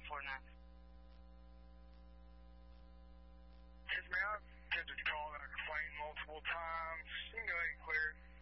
49. Yes, ma'am. I've attempted to call and complain multiple times. You can go ahead and clear it.